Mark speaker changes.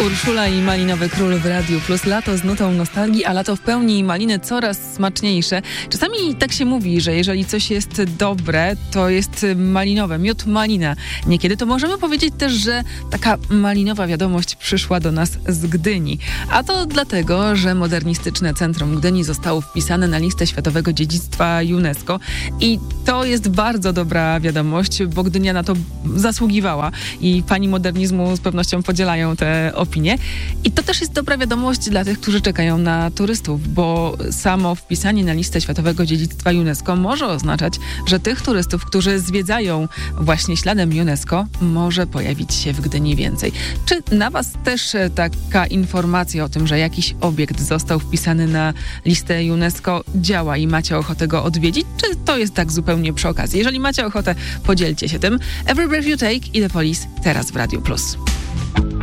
Speaker 1: Urszula i Malinowy Król w Radiu Plus. Lato z nutą nostalgii, a lato w pełni i maliny coraz smaczniejsze. Czasami tak się mówi, że jeżeli coś jest dobre, to jest malinowe, miód malina. Niekiedy to możemy powiedzieć też, że taka malinowa wiadomość przyszła do nas z Gdyni. A to dlatego, że modernistyczne centrum Gdyni zostało wpisane na listę Światowego Dziedzictwa UNESCO i to jest bardzo dobra wiadomość, bo Gdynia na to zasługiwała i fani modernizmu z pewnością podzielają te opinie. I to też jest dobra wiadomość dla tych, którzy czekają na turystów, bo samo wpisanie na listę Światowego Dziedzictwa UNESCO może oznaczać, że tych turystów, którzy zwiedzają właśnie śladem UNESCO, może pojawić się w Gdyni więcej. Czy na was też taka informacja o tym, że jakiś obiekt został wpisany na listę UNESCO działa i macie ochotę go odwiedzić, czy to jest tak zupełnie przy okazji? Jeżeli macie ochotę, podzielcie się tym. Every Breath You Take i The Police teraz w Radiu Plus.